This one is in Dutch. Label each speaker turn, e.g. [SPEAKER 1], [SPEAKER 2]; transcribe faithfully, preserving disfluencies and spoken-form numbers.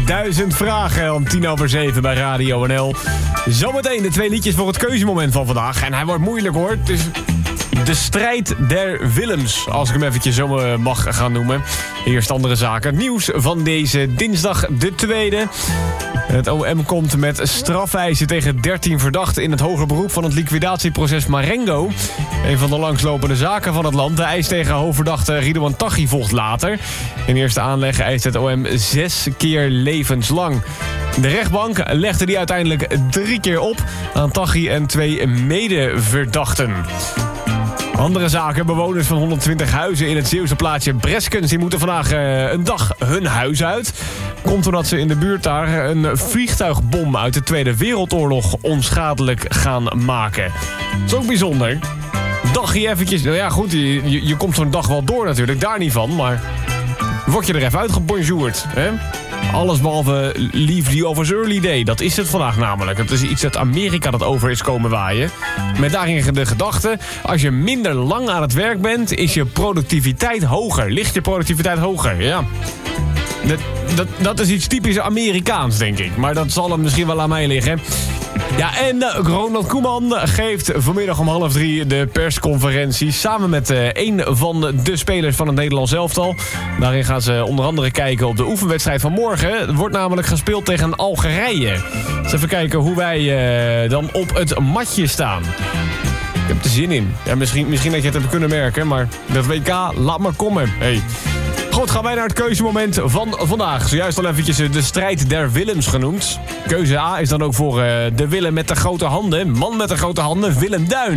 [SPEAKER 1] Duizend vragen om tien over zeven bij Radio N L. Zometeen de twee liedjes voor het keuzemoment van vandaag. En hij wordt moeilijk hoor. Het is de strijd der Willems, als ik hem eventjes zo mag gaan noemen. Eerst andere zaken. Nieuws van deze dinsdag de tweede. Het O M komt met strafeisen tegen dertien verdachten in het hoger beroep van het liquidatieproces Marengo. Een van de langslopende zaken van het land. De eis tegen hoofdverdachte Ridouan Taghi volgt later. In eerste aanleg eist het O M zes keer levenslang. De rechtbank legde die uiteindelijk drie keer op aan Taghi en twee medeverdachten. Andere zaken. Bewoners van honderdtwintig huizen in het Zeeuwse plaatsje Breskens die moeten vandaag uh, een dag hun huis uit. Komt doordat ze in de buurt daar een vliegtuigbom uit de Tweede Wereldoorlog onschadelijk gaan maken. Dat is ook bijzonder. Dagje eventjes. Nou ja, goed, je, je, je komt zo'n dag wel door natuurlijk, daar niet van, maar word je er even uitgebonjourd, hè? Alles behalve Leave the Office Early Day. Dat is het vandaag namelijk. Het is iets uit Amerika dat over is komen waaien. Met daarin de gedachte, als je minder lang aan het werk bent, is je productiviteit hoger. Ligt je productiviteit hoger, ja. Dat, dat, dat is iets typisch Amerikaans, denk ik. Maar dat zal hem misschien wel aan mij liggen. Ja, en uh, Ronald Koeman geeft vanmiddag om half drie de persconferentie samen met uh, een van de spelers van het Nederlands elftal. Daarin gaan ze onder andere kijken op de oefenwedstrijd van morgen. Het wordt namelijk gespeeld tegen Algerije. Dus even kijken hoe wij uh, dan op het matje staan. Ik heb er zin in. Ja, misschien, misschien dat je het hebt kunnen merken, maar dat W K, laat maar komen. Hey. Goed, gaan wij naar het keuzemoment van vandaag. Zojuist al eventjes de strijd der Willems genoemd. Keuze A is dan ook voor uh, de Willem met de grote handen. Man met de grote handen, Willem Duin.